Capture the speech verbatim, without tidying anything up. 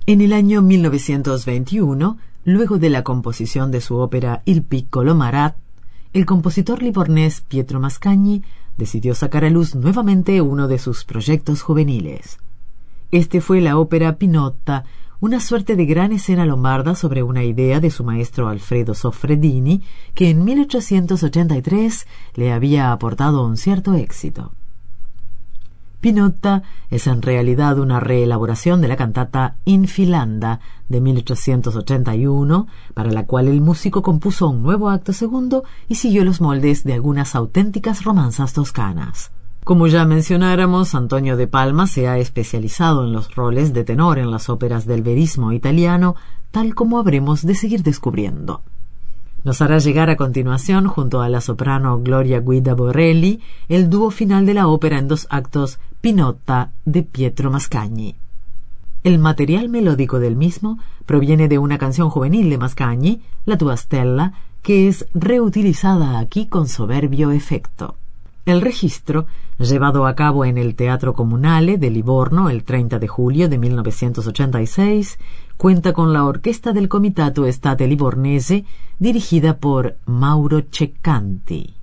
En el año mil novecientos veintiuno, luego de la composición de su ópera Il piccolo Marat, el compositor livornés Pietro Mascagni decidió sacar a luz nuevamente uno de sus proyectos juveniles. Este fue la ópera Pinotta, una suerte de gran escena lombarda sobre una idea de su maestro Alfredo Soffredini, que en mil ochocientos ochenta y tres le había aportado un cierto éxito. Pinotta es en realidad una reelaboración de la cantata Infilanda de mil ochocientos ochenta y uno, para la cual el músico compuso un nuevo acto segundo y siguió los moldes de algunas auténticas romanzas toscanas. Como ya mencionáramos, Antonio de Palma se ha especializado en los roles de tenor en las óperas del verismo italiano, tal como habremos de seguir descubriendo. Nos hará llegar a continuación, junto a la soprano Gloria Guida Borrelli, el dúo final de la ópera en dos actos, Pinotta, de Pietro Mascagni. El material melódico del mismo proviene de una canción juvenil de Mascagni, La tua stella, que es reutilizada aquí con soberbio efecto. El registro, llevado a cabo en el Teatro Comunale de Livorno el treinta de julio de mil novecientos ochenta y seis, cuenta con la orquesta del Comitato Estate Livornese, dirigida por Mauro Ceccanti.